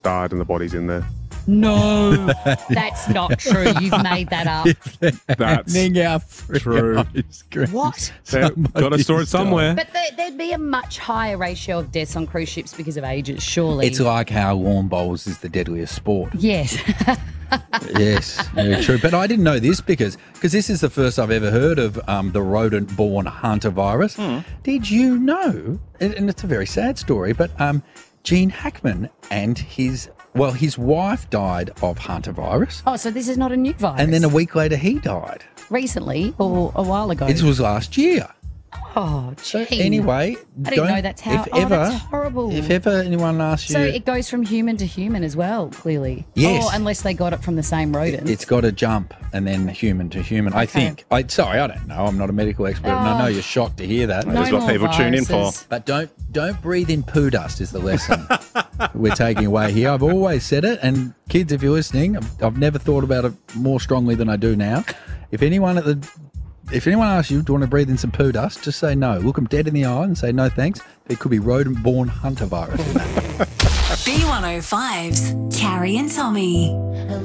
died and the body's in there. No, that's not true. You've made that up. That's true. What? They've got to store it somewhere. But there'd be a much higher ratio of deaths on cruise ships because of ages, surely. It's like how lawn bowls is the deadliest sport. Yes. Yes, very true. But I didn't know this because this is the first I've ever heard of the rodent-borne hantavirus. Did you know, and it's a very sad story, but Gene Hackman and his wife died of hantavirus. Oh, so this is not a new virus? And then a week later he died. Recently or a while ago? It was last year. Oh, gee. So anyway, I didn't know that's how. That's horrible. If ever anyone asks you. So it goes from human to human as well, clearly. Yes. Or unless they got it from the same rodent. It's got to jump and then human to human, I think. Sorry, I don't know. I'm not a medical expert, and I know you're shocked to hear that. That's what people tune in for. But don't breathe in poo dust is the lesson we're taking away here. I've always said it, and kids, if you're listening, I've never thought about it more strongly than I do now. If anyone asks you, do you want to breathe in some poo dust, just say no. Look them dead in the eye and say no thanks. There could be rodent-borne hantavirus in that. B105's Carrie and Tommy.